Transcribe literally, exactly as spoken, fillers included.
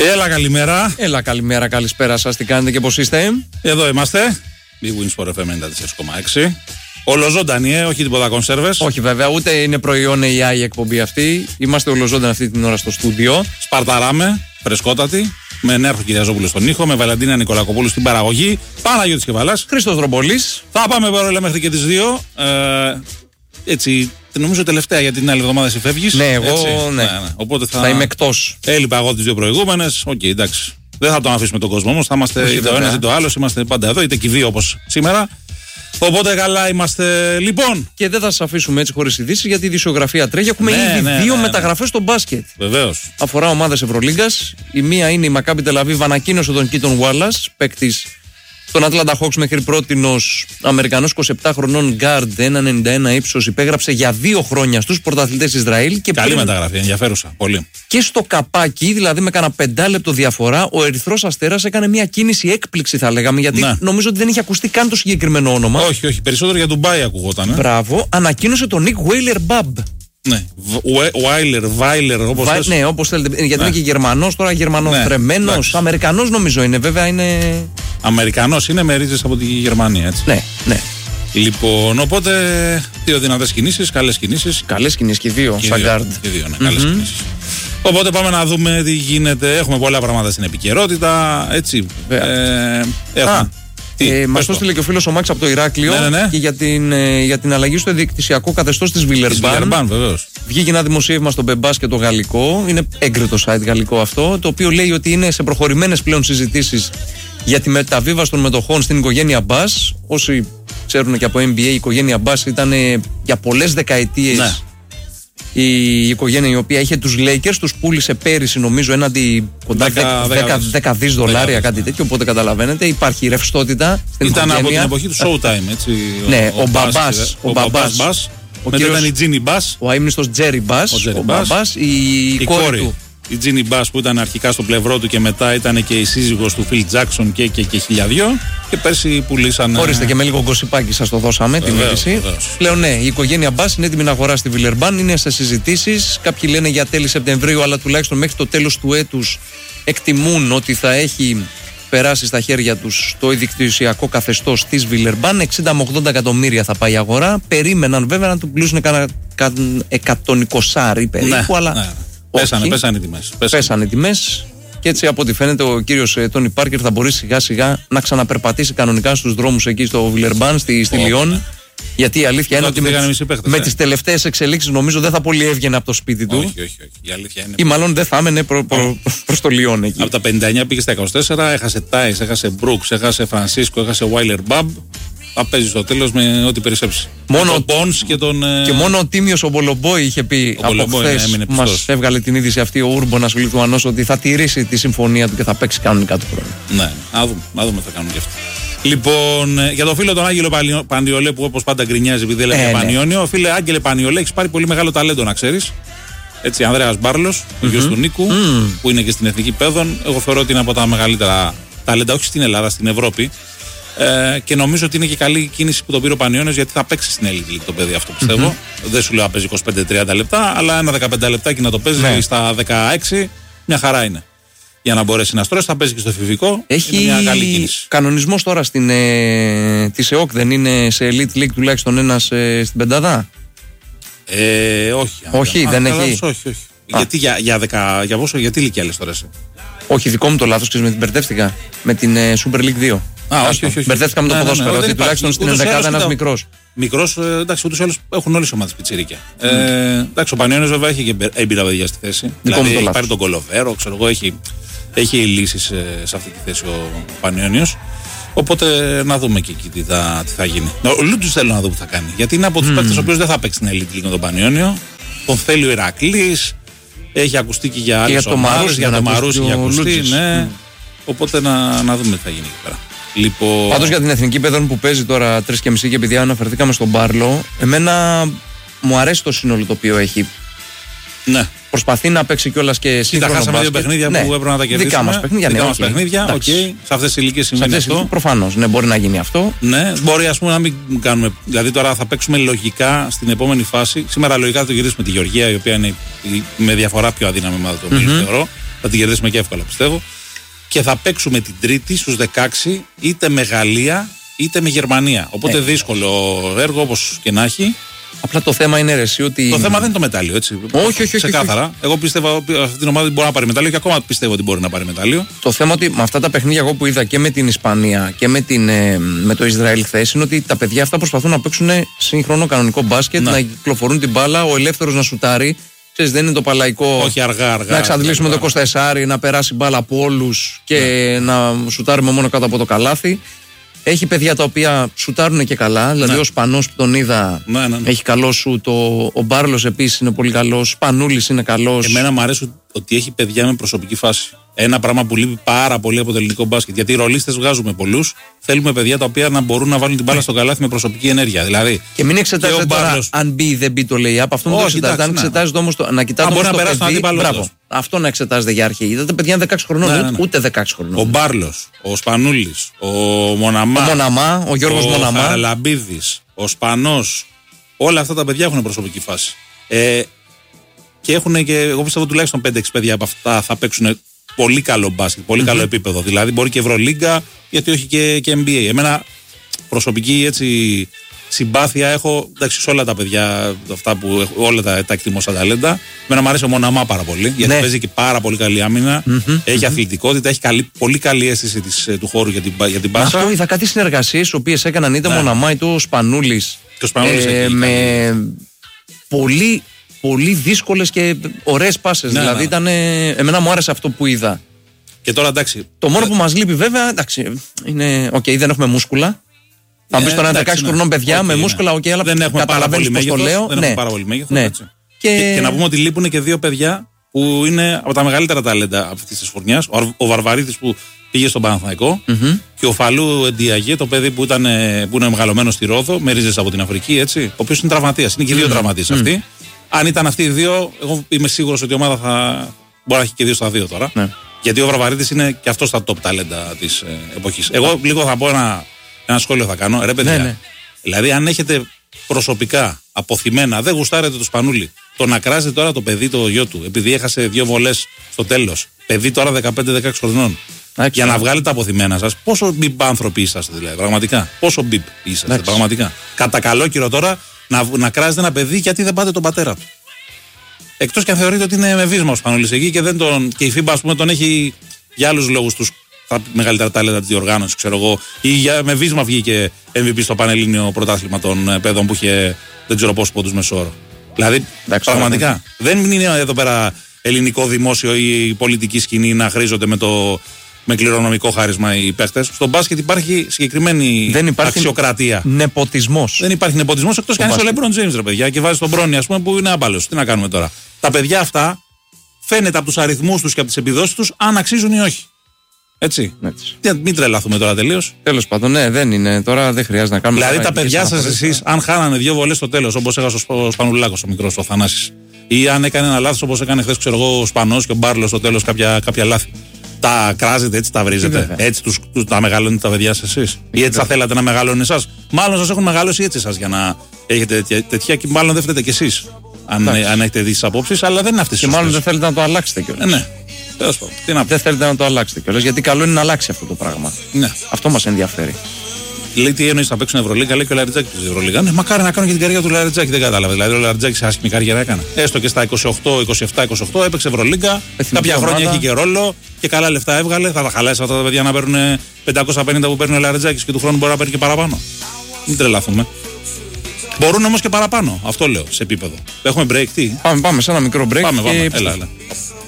Έλα, καλημέρα. Έλα, καλημέρα, καλησπέρα σας. Τι κάνετε και πώς είστε? Εδώ είμαστε. Big Wins for εφ εμ ενενήντα τέσσερα κόμμα έξι. Ολοζώντανη, ε, όχι τίποτα κονσέρβες. Όχι, βέβαια, ούτε είναι προϊόν έι άι η εκπομπή αυτή. Είμαστε ολοζώντανοι αυτή την ώρα στο στούντιο. Σπαρταράμε, φρεσκότατη. Με Νέαρχο Κυριαζόπουλο στον ήχο, με Βαλαντίνα Νικολακοπούλου στην παραγωγή. Παναγιώτης Κεβαλάς. Χρήστος Δρομπολής. Θα πάμε παρόλα μέχρι και τις δύο. Ε, έτσι, νομίζω τελευταία γιατί την άλλη εβδομάδα εσύ φεύγεις. Ναι, εγώ έτσι, ναι. ναι, ναι. Οπότε θα... θα είμαι εκτός. Έλειπα εγώ τις δύο προηγούμενες. Οκ, okay, εντάξει. Δεν θα τον αφήσουμε τον κόσμο όμως. Θα είμαστε είτε ο ένας είτε ο άλλος. Είμαστε πάντα εδώ, είτε και οι δύο όπως σήμερα. Οπότε καλά είμαστε. Λοιπόν. Και δεν θα σας αφήσουμε έτσι χωρίς ειδήσεις, γιατί η ειδησιογραφία τρέχει. Έχουμε ναι, ήδη ναι, δύο ναι, ναι. μεταγραφές στο μπάσκετ. Βεβαίως. Αφορά ομάδες Ευρωλίγκας. Η μία είναι η Μακάμπι Τελαβίβ, ανακοίνωσε τον Κίτον Wallace, παίκτης των Atlanta Hawks μέχρι πρότινος, Αμερικανός είκοσι επτά χρονών guard, ένα ενενήντα ένα ύψος, υπέγραψε για δύο χρόνια στους πρωταθλητές Ισραήλ. Και καλή πριν... μεταγραφή, ενδιαφέρουσα. Πολύ. Και στο καπάκι, δηλαδή με κάνα πεντάλεπτο διαφορά, ο Ερυθρός Αστέρας έκανε μια κίνηση έκπληξη, θα λέγαμε, γιατί ναι. νομίζω ότι δεν είχε ακουστεί καν το συγκεκριμένο όνομα. Όχι, όχι, περισσότερο για Ντουμπάι ακουγόταν. Ε. Μπράβο, ανακοίνωσε τον Nick Weiler-Babb. Ναι, Βάιλερ, Βάιλερ, όπως θες. Ναι, όπως θέλετε. Γιατί ναι. είναι και Γερμανός, τώρα Γερμανόφρεμμένος. Ναι, Αμερικανός νομίζω είναι, βέβαια είναι. Αμερικανός είναι με ρίζες από τη Γερμανία, έτσι. Ναι, ναι. Λοιπόν, οπότε δύο δυνατές κινήσεις, καλές κινήσεις. Καλές κινήσεις και δύο, σαν γκάρντ. Και δύο, ναι, καλές mm-hmm. κινήσεις. Οπότε πάμε να δούμε τι γίνεται. Έχουμε πολλά πράγματα στην επικαιρότητα, έτσι. Ε, έχουμε. Α. Ε, Μας το στείλε και ο φίλος ο Μάξ από το Ηράκλειο, ναι, ναι, ναι. και για την, ε, για την αλλαγή στο διεκτησιακό καθεστώς της Βιλερμπάν. Βγήκε ένα δημοσίευμα στο Μπεμπάς και το γαλλικό. Είναι έγκριτο site γαλλικό αυτό, το οποίο λέει ότι είναι σε προχωρημένες πλέον συζητήσεις για τη μεταβίβαση των μετοχών στην οικογένεια Μπάς. Όσοι ξέρουν και από N B A, η οικογένεια Μπάς ήταν ε, για πολλές δεκαετίες. Ναι. Η οικογένεια η οποία είχε τους Lakers, τους πούλησε πέρυσι νομίζω έναντι κοντά δέκα δις δολάρια, κάτι τέτοιο. Οπότε καταλαβαίνετε, υπάρχει ρευστότητα στην ήταν οικογένεια. Ήταν από την εποχή του Showtime, έτσι. Ναι, ο, ο, ο μπαμπάς. Ο, ο μπαμπάς. μπαμπάς. Ο μετά κύριος, ήταν η Τζίνι Μπάς. Ο αείμνηστος Τζέρι Μπάς. Ο, ο μπαμπάς. Η, η κόρη, κόρη του. Η Τζίνι Μπάς που ήταν αρχικά στο πλευρό του και μετά ήταν και η σύζυγος του Φιλ Τζάκσον και, και, και χιλιαδιό. Και πέρσι πουλήσαν. Χωρίστε και με λίγο γκοσιπάκι σας το δώσαμε την είδηση. Πλέον ναι, η οικογένεια Μπάς είναι έτοιμη να αγοράσει τη Βιλερμπάν. Είναι σε συζητήσεις. Κάποιοι λένε για τέλη Σεπτεμβρίου, αλλά τουλάχιστον μέχρι το τέλος του έτους εκτιμούν ότι θα έχει περάσει στα χέρια τους το ιδιοκτησιακό καθεστώς της Βιλερμπάν. εξήντα με ογδόντα εκατομμύρια θα πάει η αγορά. Περίμεναν βέβαια να του πουλήσουν κανένα εκατόν είκοσι περίπου, ναι, αλλά. Ναι. Πέσανε, πέσανε οι τιμές. Πέσανε. πέσανε οι τιμές. Και έτσι από ό,τι φαίνεται ο κύριος Τόνι Πάρκερ θα μπορεί σιγά σιγά να ξαναπερπατήσει κανονικά στους δρόμους εκεί στο Βιλερμπάν, στη, στη oh, Λιόν. Ναι. Γιατί η αλήθεια είναι ότι με, παίχτες, με ε. τις τελευταίες εξελίξεις νομίζω δεν θα πολύ έβγαινε από το σπίτι του. Όχι, όχι, όχι. Η αλήθεια είναι. Ή μάλλον δεν θα έμενε προ, προ, προ, προς το Λιόν εκεί. Από τα πενήντα εννιά πήγε στα είκοσι τέσσερα, έχασε Τάις, έχασε Μπρούξ, έχασε Φρανσίσκο, έχασε Weiler-Babb. Θα παίζει στο τέλος με ό,τι περισσέψει. Μόνο τον Πόνς και τον. Και μόνο ο Τίμιος ο Μπολομπόι είχε πει ο από χθες, ναι, μας έβγαλε την είδηση αυτή ο Ούρμπονας Λιθουανός, ότι θα τηρήσει τη συμφωνία του και θα παίξει κανονικά του χρόνου. Ναι, να δούμε, να δούμε τι θα κάνουν και αυτοί. Λοιπόν, για τον φίλο τον Άγγελο Πανιολέ που όπως πάντα γκρινιάζει επειδή λέμε ε, Πανιόνιο, ναι. Φίλε Άγγελε Πανιολέ, έχεις πάρει πολύ μεγάλο ταλέντο να ξέρεις. Έτσι, Ανδρέας Μπάρλος, mm-hmm. ο γιος του Νίκου, mm. που είναι και στην Εθνική Παιδών. Εγώ θεωρώ ότι είναι από τα μεγαλύτερα ταλέντα, όχι στην Ελλάδα, στην Ευρώπη. Ε, και νομίζω ότι είναι και καλή κίνηση που τον πήρε ο Πανιόνιος, γιατί θα παίξει στην Elite League το παιδί αυτό, πιστεύω. Mm-hmm. Δεν σου λέω να παίζει είκοσι πέντε με τριάντα λεπτά, αλλά ένα δεκαπέντε λεπτάκι να το παίζει ναι. στα δεκαέξι, μια χαρά είναι. Για να μπορέσει να στρώσει, θα παίζει και στο εφηβικό. Έχει είναι μια καλή κίνηση. Κανονισμός τώρα στην, ε, της ΕΟΚ, δεν είναι σε Elite League τουλάχιστον ένας ε, στην πεντάδα? Ε, όχι. Όχι, α, δεν α, έχει. Όχι, όχι. όχι. Γιατί για, για, δεκα, για πόσο, γιατί ηλικία λες τώρα εσύ? Όχι, δικό μου το λάθος, ξέρεις, με την μπερδεύτηκα. Με την ε, Super League δύο. Α, όχι, όχι, όχι. Μπερδεύτηκα με το ποδόσφαιρο, ναι, ναι, ναι, ότι τουλάχιστον στην ενδεκάδα ένας μικρός. Μικρός, εντάξει, ούτως ή άλλως έχουν όλες οι ομάδες πιτσιρίκια. Mm. Ε, εντάξει, ο Πανιόνιος βέβαια έχει και έμπειρα παιδιά στη θέση. Δικό δηλαδή έχει το πάρει τον Κολοβέρο, ξέρω εγώ, έχει, έχει λύσεις σε αυτή τη θέση ο Πανιόνιος. Οπότε να δούμε και εκεί τι θα, τι θα γίνει. Ο Λούτους θέλω να δω τι θα κάνει. Γιατί είναι από τους mm. παίκτες ο οποίος δεν θα παίξει στην Elite League με τον Πανιόνιο. Τον θέλει ο Ηρακλής. Έχει ακουστεί και για άλλες ομάδες. Για τον Μαρούσι έχει ακουστεί. Ναι. Mm. Οπότε να, να δούμε τι θα γίνει εκεί πέρα. Λοιπόν... Πάντως για την Εθνική Παιδών που παίζει τώρα τρεις και μισή, και επειδή αναφερθήκαμε στον Μπάρλο, εμένα μου αρέσει το σύνολο το οποίο έχει. Ναι. Προσπαθεί να παίξει κιόλας και σύγχρονο μπάσκετ. Τα χάσαμε δύο παιχνίδια ναι. που έπρεπε να τα κερδίσουμε. Δικά μας παιχνίδια, ναι, δικά okay. μας παιχνίδια. Okay. Σε αυτές τις ηλικίες σημαίνει αυτό. Προφανώς, ναι, μπορεί να γίνει αυτό. Ναι, μπορεί ας πούμε να μην κάνουμε. Δηλαδή τώρα θα παίξουμε λογικά στην επόμενη φάση. Σήμερα λογικά θα το γυρίσουμε τη Γεωργία, η οποία είναι με διαφορά πιο αδύναμη ομάδα το mm-hmm. θεωρώ. Θα την κερδίσουμε και εύκολα, πιστεύω. Και θα παίξουμε την Τρίτη στους δεκαέξι είτε με Γαλλία είτε με Γερμανία. Οπότε ε. δύσκολο έργο όπως και να έχει. Απλά το θέμα είναι ρε, εσύ ότι. Το θέμα δεν είναι το μετάλλιο, έτσι. Όχι, όχι, ξεκάθαρα. όχι, όχι. Εγώ πιστεύω ότι αυτή την ομάδα μπορεί να πάρει μετάλλιο και ακόμα πιστεύω ότι μπορεί να πάρει μετάλλιο. Το θέμα ότι με αυτά τα παιχνίδια εγώ που είδα και με την Ισπανία και με, την, ε, με το Ισραήλ χθες είναι ότι τα παιδιά αυτά προσπαθούν να παίξουν σύγχρονο κανονικό μπάσκετ, να, να κυκλοφορούν την μπάλα, ο ελεύθερος να σουτάρει. Ξέρεις, δεν είναι το παλαϊκό. Όχι αργά, αργά. Να εξαντλήσουμε το Κώστα Εσάρη, να περάσει μπάλα από όλους και ναι. να σουτάρουμε μόνο κάτω από το καλάθι. Έχει παιδιά τα οποία σουτάρουν και καλά. Δηλαδή, ναι. ο Σπανός που τον είδα ναι, ναι, ναι. έχει καλό σουτ. Ο, ο Μπάρλος επίσης είναι πολύ καλός. Ο Σπανούλης είναι καλός. Εμένα μου αρέσει ότι έχει παιδιά με προσωπική φάση. Ένα πράγμα που λείπει πάρα πολύ από το ελληνικό μπάσκετ. Γιατί οι ρολίστες βγάζουμε πολλούς. Θέλουμε παιδιά τα οποία να μπορούν να βάλουν την μπάλα στο καλάθι με προσωπική ενέργεια. Δηλαδή, και μην εξετάζετε τώρα Μπάρλος... αν μπει ή δεν μπει το lay-up. Αυτό δεν το εξετάζετε. Αν εξετάζετε όμως το. Να κοιτάτε όμως το παιδί. Μπράβο. Αυτό να εξετάζετε για αρχή. Είδατε παιδιά είναι δεκαέξι χρονών, ναι, ναι, ναι. ούτε δεκαέξι χρονών. Ο Μπάρλος, ο Σπανούλης, ο Μοναμά, ο, Μοναμά, ο Γιώργος ο Μοναμά, ο Χαραλαμπίδης, ο Σπανός. Όλα αυτά τα παιδιά έχουν προσωπική φάση. Ε, και έχουν και, εγώ πιστεύω τουλάχιστον πέντε έξι παιδιά από αυτά θα παίξουν πολύ καλό μπάσκετ, πολύ mm-hmm. καλό επίπεδο. Δηλαδή μπορεί και Ευρωλίγκα, γιατί όχι και, και N B A. Εμένα προσωπική έτσι. Συμπάθεια έχω εντάξει, σε όλα τα παιδιά, αυτά που έχω, όλα τα, τα εκτιμώ σαν ταλέντα. Εμένα μου αρέσει ο Μοναμά πάρα πολύ, γιατί ναι. παίζει και πάρα πολύ καλή άμυνα. Mm-hmm, έχει mm-hmm. αθλητικότητα, έχει καλή, πολύ καλή αίσθηση της, του χώρου για την, για την πάσα. Αυτό είδα κάτι συνεργασίες, οι οποίες έκαναν είτε ναι. Μοναμά είτε ο Σπανούλης. Και ο Σπανούλης ε, με πολύ, πολύ δύσκολες και ωραίες πάσες. Ναι, δηλαδή, ναι. Ήταν, εμένα μου άρεσε αυτό που είδα. Και τώρα εντάξει. Το μόνο που μας λείπει, βέβαια, εντάξει, είναι. Οκ, okay, δεν έχουμε μούσκουλα. Θα μπει τώρα δεκαέξι χρονών παιδιά okay, με μούσκουλα, okay, αλλά δεν έχουμε καταλαβαίνει πώς το λέω. Δεν ναι. έχουμε πάρα πολύ μέγεθος. Ναι. Και... Και, και να πούμε ότι λείπουν και δύο παιδιά που είναι από τα μεγαλύτερα ταλέντα αυτής της φουρνιάς. Ο, ο Βαρβαρίδης που πήγε στον Παναθηναϊκό mm-hmm. και ο Φαλού Εντιαγέ, το παιδί που, ήταν, που είναι μεγαλωμένο στη Ρόδο, με ρίζες από την Αφρική, έτσι, ο οποίος είναι τραυματίας. Είναι και δύο mm-hmm. τραυματίες mm-hmm. αυτοί. Αν ήταν αυτοί οι δύο, εγώ είμαι σίγουρος ότι η ομάδα θα μπορεί να έχει και δύο στα δύο τώρα. Mm-hmm. Γιατί ο Βαρβαρίδης είναι και αυτός στα top ταλέντα της ε, εποχής. Εγώ λίγο θα πω ένα. Ένα σχόλιο θα κάνω. Ρε παιδιά, ναι, ναι. δηλαδή αν έχετε προσωπικά αποθυμένα, δεν γουστάρετε το Σπανούλι, το να κράζετε τώρα το παιδί, το γιο του, επειδή έχασε δύο βολές στο τέλος, παιδί τώρα δεκαπέντε δεκαέξι χρονών, Άξι, για να βγάλετε τα αποθυμένα σας, πόσο μπιπ άνθρωποι είσαστε δηλαδή, πραγματικά. Πόσο μπιπ είσαστε, Άξι. πραγματικά. Κατά καλό καιρό τώρα να, να κράζετε ένα παιδί γιατί δεν πάτε τον πατέρα του. Εκτός και αν θεωρείτε ότι είναι με βίσμα ο Σπανούλης εκεί και, δεν τον, και η φίμπα ας πούμε τον έχει για άλλους λόγους τους. Τα μεγαλύτερα τάλεντα τη διοργάνωση, ξέρω εγώ, ή για, με βίσμα βγήκε εμ βι πι στο Πανελλήνιο Πρωτάθλημα των παιδών που είχε δεν ξέρω πόσους πόντους μεσόωρο. Δηλαδή, εντάξει, πραγματικά ναι. δεν είναι εδώ πέρα ελληνικό δημόσιο ή η πολιτική σκηνή να χρήζονται με, το, με κληρονομικό χάρισμα οι παίχτες. Στον μπάσκετ υπάρχει συγκεκριμένη δεν υπάρχει αξιοκρατία. Νεποτισμός. Δεν υπάρχει νεποτισμός εκτός κι αν είσαι ο Λέμπρον Τζέιμς, ρε παιδιά, και βάζει τον Μπρόνι, ας πούμε, που είναι άμπαλος. Τι να κάνουμε τώρα. Τα παιδιά αυτά φαίνεται από τους αριθμούς τους και από τις επιδόσεις τους αν αξίζουν ή όχι. Έτσι. Έτσι. Μην τρελαθούμε τώρα τελείως. Τέλος πάντων, ναι, δεν είναι. Τώρα δεν χρειάζεται να κάνουμε. Δηλαδή τα παιδιά σας εσείς, αν χάνανε δύο βολές στο τέλος, όπως έχασε ο Σπανουλάκος ο μικρός, ο Θανάσης, ή αν έκανε ένα λάθος όπως έκανε χθες, ξέρω εγώ, ο Σπανός και ο Μπάρλος στο τέλος, κάποια, κάποια λάθη. Τα κράζετε έτσι, τα βρίζετε. Έτσι τους, τους, τα μεγαλώνετε τα παιδιά σας εσείς. Ή έτσι θα θέλατε να μεγαλώνουν εσάς. Μάλλον σας έχουν μεγαλώσει έτσι εσάς για να έχετε τέτοια, τέτοια και μάλλον δεν φταίτε κι εσείς. Αν, αν έχετε δει τις απόψεις, αλλά δεν είναι αυτές. Και μάλλον δεν θέλετε να το αλλάξετε κιόλας. Ναι. Τι να δεν θέλετε να το αλλάξετε κιόλας, γιατί καλό είναι να αλλάξει αυτό το πράγμα. Ναι. Αυτό μας ενδιαφέρει. Λέει τι εννοείς να παίξουν Ευρωλίγκα, λέει και ο Λαριτζάκης στην Ευρωλίγκα. Ναι, μακάρι να κάνω και την καριέρα του Λαριτζάκη, δεν κατάλαβε. Δηλαδή ο Λαριτζάκης άσχημη καριέρα έκανε. Έστω και στα είκοσι οκτώ, είκοσι επτά, είκοσι οκτώ έπαιξε Ευρωλίγκα. Κάποια ομάδα. Χρόνια έχει και ρόλο και καλά λεφτά έβγαλε. Θα τα χαλάσει αυτά τα παιδιά να παίρνουν πεντακόσια πενήντα που παίρνει ο Λαριτζάκης και του χρόνου μπορεί να παίρνει και παραπάνω. Μην τρελαθούμε. Μπορούν όμως και παραπάνω. Αυτό λέω σε επίπεδο. Έχουμε break, τι. Πάμε, πάμε σε ένα μικρό break. Πάμε, πάμε. Έλα, έλα.